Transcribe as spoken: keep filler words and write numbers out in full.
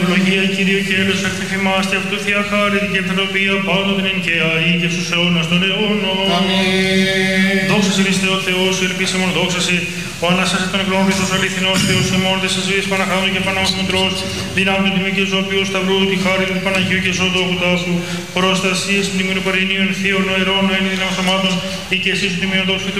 ευλογία Κύριε και έλεος ακτιφημάστε αυτού θεία χάρη και ευτροπία πάντοτε εν και αή και στους αιώνας των αιώνων. Αμήν. Δόξα σε Χριστέ ο Θεός, ελπίσιμον δόξα σε, ο ανάσασε τον εκλόν Χριστός αληθινός Θεός ημών της ζωής Παναχάντου και Παναμαθμητρός, δυνάμει του τιμή και ζώπιου σταυρού, τη χάρη του Παναγίου και ζώντου τάφου, προστασίες μνημονοπαρινίων θείων νοερών, εν δύναμος αμάτων, ή και εσείς του τιμίων δόξου